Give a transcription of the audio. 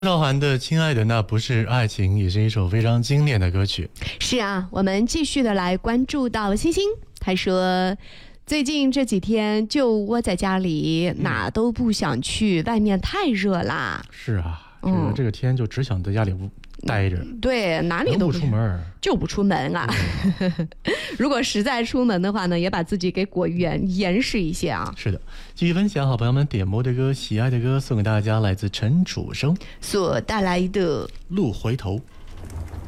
赵涵的《亲爱的那不是爱情》也是一首非常经典的歌曲。 是啊，我们继续的来关注到星星，他说最近这几天就窝在家里，哪都不想去，外面太热啦。 是啊，这个天就只想在家里待着， 对，哪里都不出门， 就不出门啊。如果实在出门的话呢，也把自己给裹严实一些啊。 是的，继续分享好朋友们点播的歌，喜爱的歌送给大家，来自陈楚生所带来的路回头。